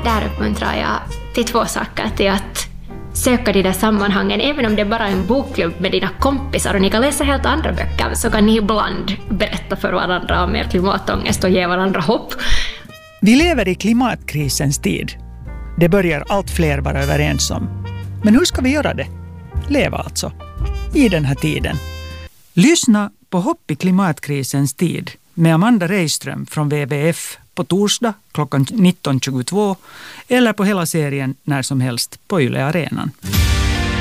där uppmuntrar jag till 2 saker. Till att söka de där sammanhangen, även om det bara är en bokklubb med dina kompisar och ni kan läsa helt andra böcker, så kan ni ibland berätta för varandra om er klimatångest och ge varandra hopp. Vi lever i klimatkrisens tid. Det börjar allt fler vara överens om. Men hur ska vi göra det? Leva alltså. I den här tiden. Lyssna på Hopp i klimatkrisens tid med Amanda Reiström från WWF på torsdag klockan 19.22 eller på hela serien när som helst på Yle Arenan.